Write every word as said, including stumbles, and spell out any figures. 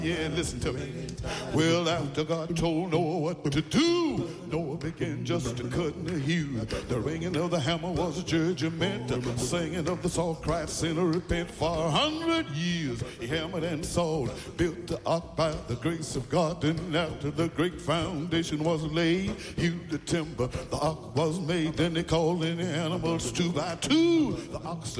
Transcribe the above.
Yeah, listen to me. Well, after God told Noah what to do, Noah began just to cut and to hew. The ringing of the hammer was a judgment. The singing of the salt cried, sinner repent. For a hundred years he hammered and sawed, built the ark by the grace of God. And after the great foundation was laid, hewed the timber, the ark was made. Then they called in the animals two by two. The ox